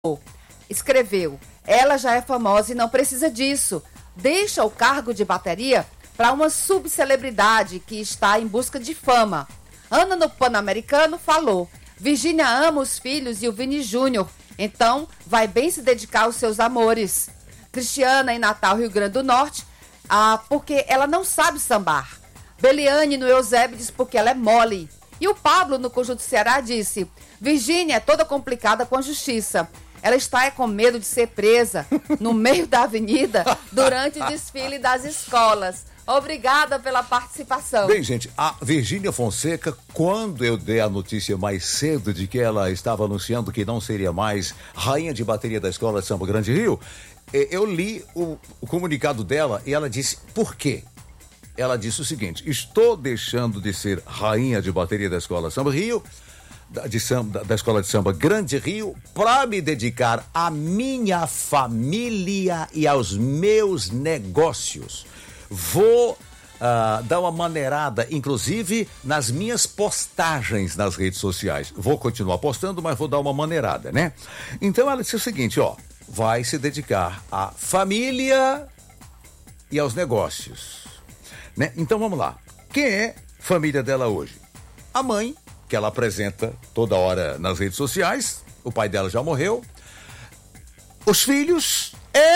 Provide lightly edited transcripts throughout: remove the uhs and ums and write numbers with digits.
escreveu: ela já é famosa e não precisa disso. Deixa o cargo de bateria para uma subcelebridade que está em busca de fama. Ana, no Pan-Americano, falou: Virgínia ama os filhos e o Vini Júnior, então vai bem se dedicar aos seus amores. Cristiana, em Natal, Rio Grande do Norte, porque ela não sabe sambar. Beliane, no Eusébio, diz porque ela é mole. E o Pablo, no Conjunto Ceará, disse: Virgínia é toda complicada com a justiça. Ela está com medo de ser presa no meio da avenida durante o desfile das escolas. Obrigada pela participação. Bem, gente, a Virgínia Fonseca, quando eu dei a notícia mais cedo de que ela estava anunciando que não seria mais rainha de bateria da Escola de Samba Grande Rio, eu li o comunicado dela e ela disse por quê. Ela disse o seguinte: estou deixando de ser rainha de bateria da Escola de Samba Rio, da Escola de Samba Grande Rio, para me dedicar à minha família e aos meus negócios. Vou dar uma maneirada, inclusive, nas minhas postagens nas redes sociais. Vou continuar postando, mas vou dar uma maneirada, né? Então ela disse o seguinte, vai se dedicar à família e aos negócios, né? Então vamos lá. Quem é família dela hoje? A mãe, que ela apresenta toda hora nas redes sociais. O pai dela já morreu. Os filhos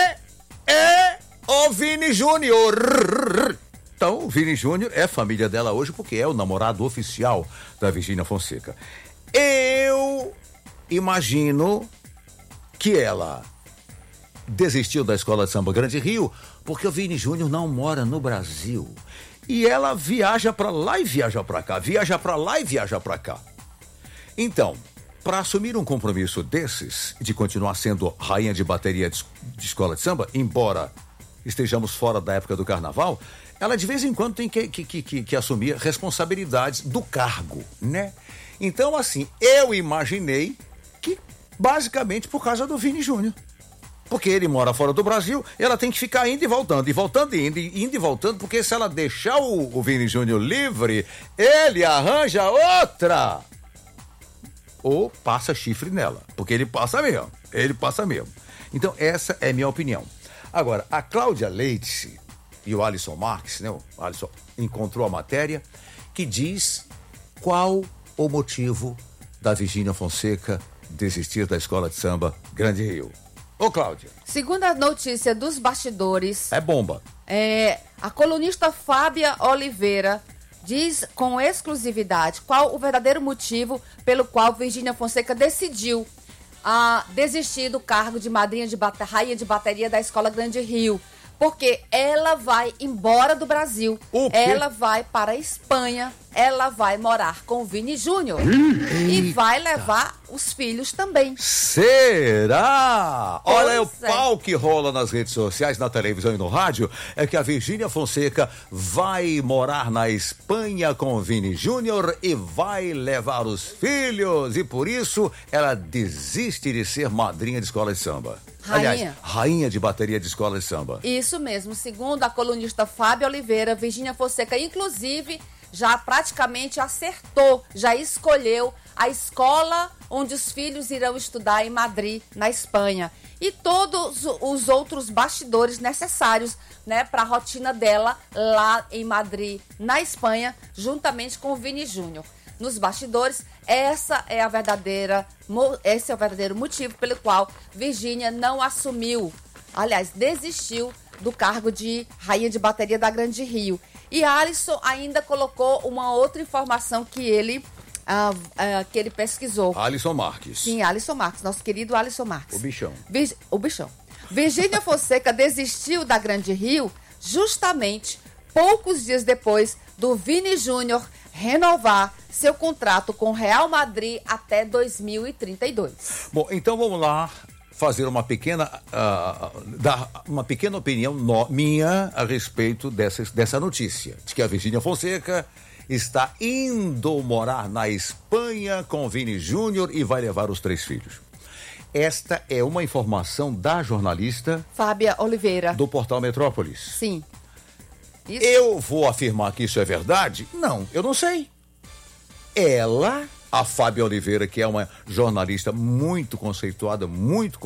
o Vini Júnior. Então, o Vini Júnior é família dela hoje porque é o namorado oficial da Virgínia Fonseca. Eu imagino que ela desistiu da Escola de Samba Grande Rio porque o Vini Júnior não mora no Brasil. E ela viaja pra lá e viaja pra cá, viaja pra lá e viaja pra cá. Então, para assumir um compromisso desses, de continuar sendo rainha de bateria de escola de samba, embora estejamos fora da época do carnaval, ela de vez em quando tem que assumir responsabilidades do cargo, né? Então, assim, eu imaginei que basicamente por causa do Vini Júnior. Porque ele mora fora do Brasil, ela tem que ficar indo e voltando, indo e voltando, porque se ela deixar o Vini Júnior livre, ele arranja outra. Ou passa chifre nela, porque ele passa mesmo. Então, essa é minha opinião. Agora, a Cláudia Leite e o Alisson Marques, né? O Alisson encontrou a matéria que diz qual o motivo da Virgínia Fonseca desistir da Escola de Samba Grande Rio. Ô, Cláudia. Segundo a notícia dos bastidores... É bomba. A colunista Fábia Oliveira diz com exclusividade qual o verdadeiro motivo pelo qual Virgínia Fonseca decidiu desistir do cargo de rainha de bateria da Escola Grande Rio. Porque ela vai embora do Brasil. Ela vai para a Espanha. Ela vai morar com o Vini Júnior. E vai levar os filhos também. Será? Olha, o pau que rola nas redes sociais, na televisão e no rádio é que a Virgínia Fonseca vai morar na Espanha com o Vini Júnior e vai levar os filhos. E por isso ela desiste de ser madrinha de escola de samba. Aliás, rainha de bateria de escola de samba. Isso mesmo. Segundo a colunista Fábia Oliveira, Virgínia Fonseca, inclusive, já praticamente acertou, já escolheu a escola onde os filhos irão estudar em Madrid, na Espanha. E todos os outros bastidores necessários, né, para a rotina dela lá em Madrid, na Espanha, juntamente com o Vini Júnior. Nos bastidores, esse é o verdadeiro motivo pelo qual Virgínia não assumiu, aliás, desistiu do cargo de rainha de bateria da Grande Rio. E Alisson ainda colocou uma outra informação que ele pesquisou. Alisson Marques. Sim, Alisson Marques, nosso querido Alisson Marques. O bichão. Virgínia Fonseca desistiu da Grande Rio justamente poucos dias depois do Vini Júnior renovar seu contrato com o Real Madrid até 2032. Bom, então vamos lá fazer uma pequena dar uma pequena opinião minha a respeito dessa notícia, de que a Virgínia Fonseca está indo morar na Espanha com Vini Júnior e vai levar os 3 filhos. Esta é uma informação da jornalista Fábia Oliveira, do Portal Metrópolis. Sim. Isso. Eu vou afirmar que isso é verdade? Não, eu não sei. Ela a Fábia Oliveira, que é uma jornalista muito conceituada, muito